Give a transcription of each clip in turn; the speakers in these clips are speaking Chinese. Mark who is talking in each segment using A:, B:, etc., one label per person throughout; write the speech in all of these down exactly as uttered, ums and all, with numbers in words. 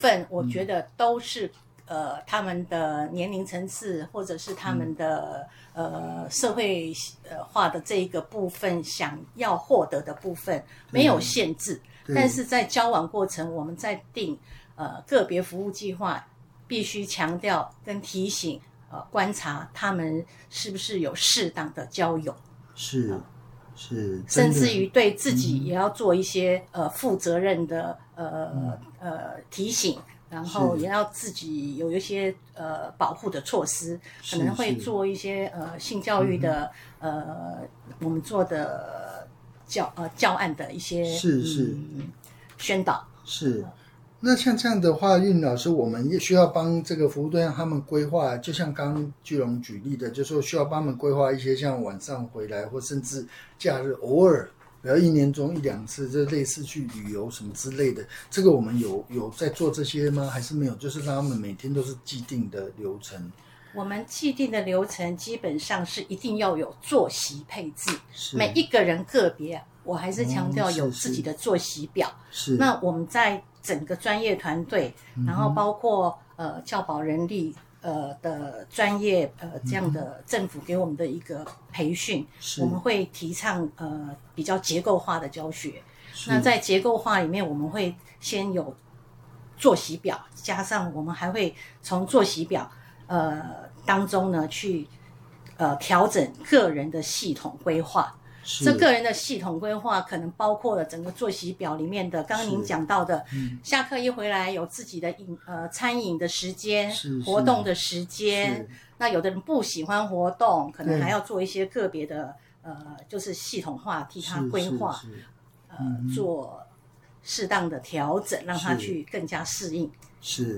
A: 分，我觉得都是、嗯、呃他们的年龄层次或者是他们的、嗯、呃社会呃化的这一个部分想要获得的部分没有限制，但是在交往过程我们在定呃个别服务计划，必须强调跟提醒呃观察他们是不是有适当的交友，
B: 是、呃、是，
A: 甚至于对自己也要做一些、嗯、呃负责任的呃、嗯、呃提醒，然后也要自己有一些呃保护的措施，可能会做一些呃性教育的、嗯、呃我们做的教呃教案的一些
B: 是是、
A: 嗯、宣导。
B: 是，那像这样的话，韵老师，我们也需要帮这个服务对象他们规划，就像刚刚巨龙举例的，就是说需要帮他们规划一些像晚上回来，或甚至假日偶尔，比如一年中一两次，这类似去旅游什么之类的，这个我们有有在做这些吗？还是没有？就是让他们每天都是既定的流程。
A: 我们既定的流程基本上是一定要有作息配置，每一个人个别，我还是强调有自己的作息表。
B: 是、哦，
A: 那我们在整个专业团队，然后包括呃教保人力呃的专业呃这样的政府给我们的一个培训，我们会提倡呃比较结构化的教学。那在结构化里面，我们会先有作息表，加上我们还会从作息表呃当中呢去呃调整个人的系统规划。这个人的系统规划可能包括了整个作息表里面的刚刚您讲到的、嗯、下课一回来有自己的饮呃餐饮的时间，活动的时间，那有的人不喜欢活动，可能还要做一些个别的呃就是系统化替他规划，呃、嗯、做适当的调整，让他去更加适应。
B: 是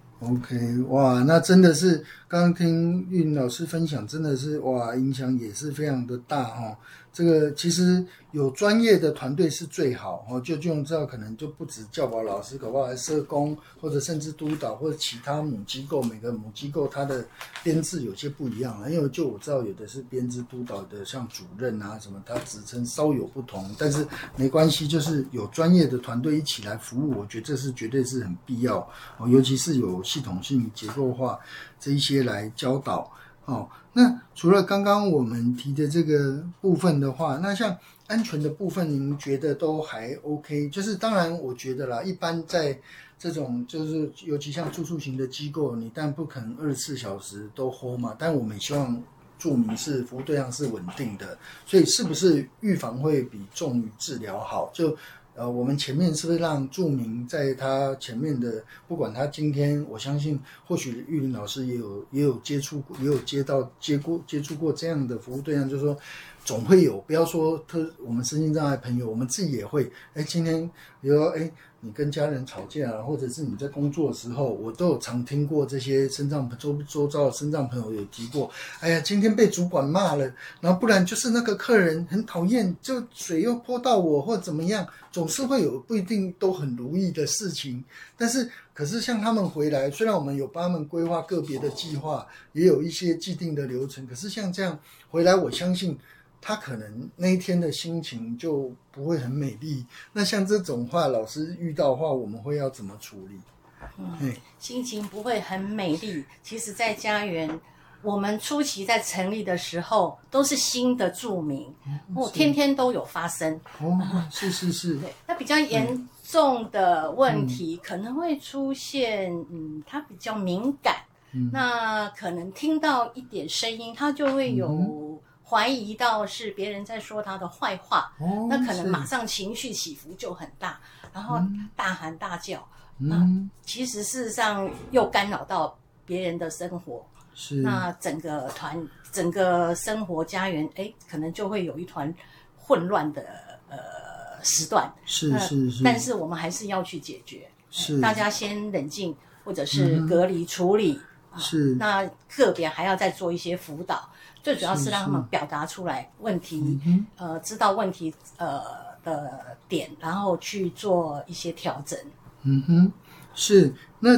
B: OK， 哇，那真的是刚刚听韵老师分享，真的是哇，影响也是非常的大哦。这个其实有专业的团队是最好哦，就就知道可能就不止教保老师，搞不好社工或者甚至督导或者其他母机构，每个母机构它的编制有些不一样了。因为就我知道有的是编制督导的，像主任啊什么，它职称稍有不同，但是没关系，就是有专业的团队一起来服务，我觉得这是绝对是很必要哦，尤其是有系统性结构化这一些来教导哦。那除了刚刚我们提的这个部分的话，那像安全的部分您觉得都还 OK？ 就是当然我觉得啦，一般在这种就是尤其像住宿型的机构，你当然不可能二十四小时都 hold 嘛，但我们也希望住民是服务对象是稳定的，所以是不是预防会比重于治疗好？就呃，我们前面是不是让住民在他前面的，不管他今天，我相信或许玉林老师也有也有接触过，也有接到接过接触过这样的服务对象，就是说总会有，不要说特我们身心障碍朋友，我们自己也会，哎，今天比如说哎。你跟家人吵架啊，或者是你在工作的时候，我都有常听过这些身障周周遭的身障朋友有提过，哎呀，今天被主管骂了，然后不然就是那个客人很讨厌，就水又泼到我或怎么样，总是会有不一定都很如意的事情。但是可是像他们回来，虽然我们有帮他们规划个别的计划，也有一些既定的流程，可是像这样回来，我相信他可能那一天的心情就不会很美丽。那像这种话，老师遇到的话，我们会要怎么处理？
A: 嗯，心情不会很美丽。其实，在家园，我们初期在成立的时候，都是新的住民，哦，天天都有发生。
B: 哦，是是是。
A: 对，那比较严重的问题、嗯、可能会出现，嗯，他比较敏感，嗯、那可能听到一点声音，他就会有。嗯怀疑到是别人在说他的坏话、哦、那可能马上情绪起伏就很大，然后大喊大叫、嗯啊、其实事实上又干扰到别人的生活，是那整个团整个生活家园哎，可能就会有一团混乱的呃时段，
B: 是是是，
A: 但是我们还是要去解决，是大家先冷静或者是隔离处理、嗯啊、是那个别还要再做一些辅导，最主要是让他们表达出来问题，是是呃，知道问题呃的点，然后去做一些调整。
B: 嗯哼，是，那就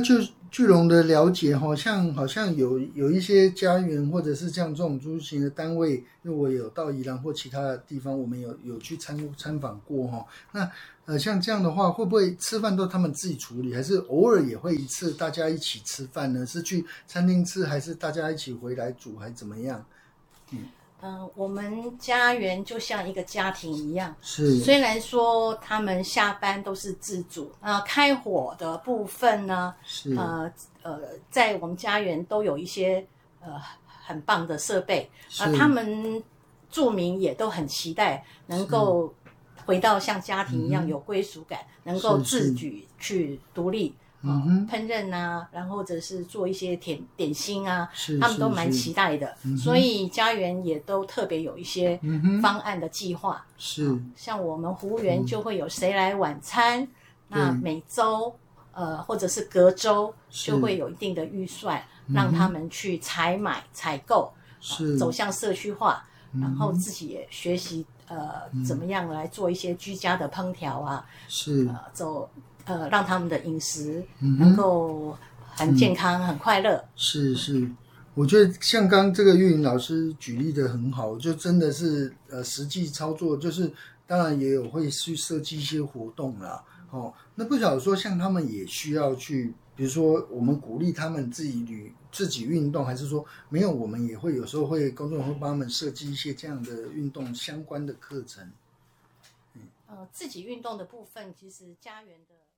B: 巨龙的了解好像好像有有一些家园或者是这样这种诸型的单位，因为我有到宜兰或其他的地方，我们有有去参参访过哈。那呃像这样的话，会不会吃饭都他们自己处理，还是偶尔也会一次大家一起吃饭呢？是去餐厅吃，还是大家一起回来煮，还是怎么样？嗯。
A: 嗯、呃，我们家园就像一个家庭一样，
B: 是。
A: 虽然说他们下班都是自主，呃，开火的部分呢，
B: 是。
A: 呃呃，在我们家园都有一些呃很棒的设备，啊、呃，他们住民也都很期待能够回到像家庭一样有归属感，能够自举去独立。嗯、烹饪啊，然后或者是做一些甜点心啊，他们都蛮期待的，
B: 嗯、
A: 所以家园也都特别有一些方案的计划。
B: 是、
A: 嗯，像我们湖园就会有谁来晚餐，嗯、那每周呃或者是隔周就会有一定的预算，让他们去采买采购，
B: 是、
A: 呃、走向社区化，嗯、然后自己也学习呃、嗯、怎么样来做一些居家的烹调啊，
B: 是
A: 呃走。呃，让他们的饮食能够很健康、嗯、很快乐。
B: 是是，我觉得像刚刚这个玉玲老师举例的很好，就真的是呃实际操作，就是当然也有会去设计一些活动啦。哦，那不晓得说像他们也需要去，比如说我们鼓励他们自己旅自己运动，还是说没有，我们也会有时候会工作人员会帮他们设计一些这样的运动相关的课程。
A: 呃，自己运动的部分，其实家园的。